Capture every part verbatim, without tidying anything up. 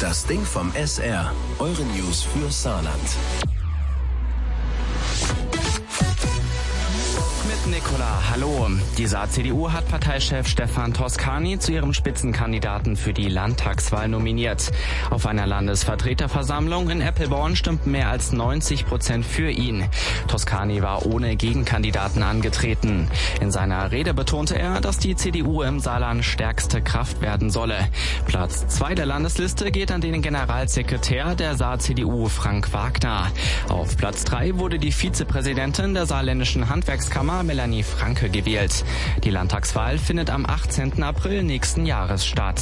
Das Ding vom S R. Eure News für Saarland. Nicola, hallo. Die Saar-C D U hat Parteichef Stefan Toscani zu ihrem Spitzenkandidaten für die Landtagswahl nominiert. Auf einer Landesvertreterversammlung in Eppelborn stimmten mehr als neunzig Prozent für ihn. Toscani war ohne Gegenkandidaten angetreten. In seiner Rede betonte er, dass die C D U im Saarland stärkste Kraft werden solle. Platz zwei der Landesliste geht an den Generalsekretär der Saar-C D U, Frank Wagner. Auf Platz drei wurde die Vizepräsidentin der saarländischen Handwerkskammer, Melanie Franke, gewählt. Die Landtagswahl findet am achtzehnten April nächsten Jahres statt.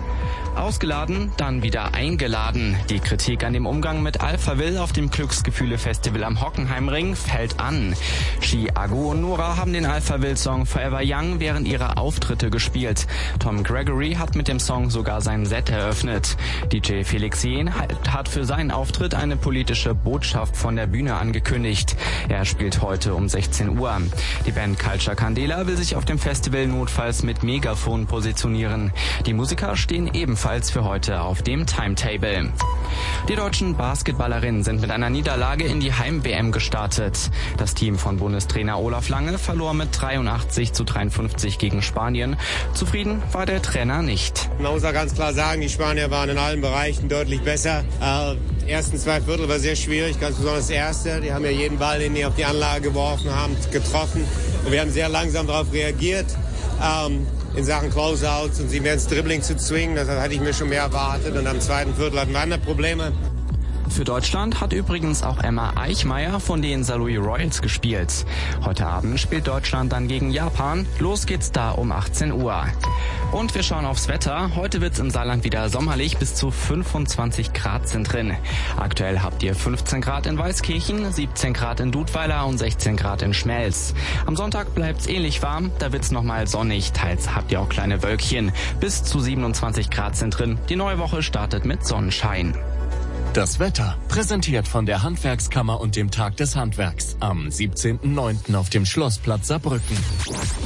Ausgeladen, dann wieder eingeladen. Die Kritik an dem Umgang mit Alphaville auf dem Glücksgefühle-Festival am Hockenheimring fällt an. Chi, Agu und Nora haben den Alphaville-Song Forever Young während ihrer Auftritte gespielt. Tom Gregory hat mit dem Song sogar sein Set eröffnet. D J Felix Jähn hat für seinen Auftritt eine politische Botschaft von der Bühne angekündigt. Er spielt heute um sechzehn Uhr. Die Band Culture Candela will sich auf dem Festival notfalls mit Megafon positionieren. Die Musiker stehen ebenfalls für heute auf dem Timetable. Die deutschen Basketballerinnen sind mit einer Niederlage in die Heim-W M gestartet. Das Team von Bundestrainer Olaf Lange verlor mit dreiundachtzig zu dreiundfünfzig gegen Spanien. Zufrieden war der Trainer nicht. Man muss auch ganz klar sagen, die Spanier waren in allen Bereichen deutlich besser. Äh, die ersten zwei Viertel war sehr schwierig, ganz besonders das erste. Die haben ja jeden Ball, den die auf die Anlage geworfen haben, getroffen. Und wir haben sehr langsam darauf reagiert. Ähm, in Sachen Closeouts und sie mehr ins Dribbling zu zwingen. Das hatte ich mir schon mehr erwartet. Und am zweiten Viertel hatten wir andere Probleme. Für Deutschland hat übrigens auch Emma Eichmeier von den Saar Louis Royals gespielt. Heute Abend spielt Deutschland dann gegen Japan. Los geht's da um achtzehn Uhr. Und wir schauen aufs Wetter. Heute wird's im Saarland wieder sommerlich. Bis zu fünfundzwanzig Grad sind drin. Aktuell habt ihr fünfzehn Grad in Weißkirchen, siebzehn Grad in Dudweiler und sechzehn Grad in Schmelz. Am Sonntag bleibt's ähnlich warm. Da wird's nochmal sonnig. Teils habt ihr auch kleine Wölkchen. Bis zu siebenundzwanzig Grad sind drin. Die neue Woche startet mit Sonnenschein. Das Wetter, präsentiert von der Handwerkskammer und dem Tag des Handwerks am siebzehnten neunten auf dem Schlossplatz Saarbrücken.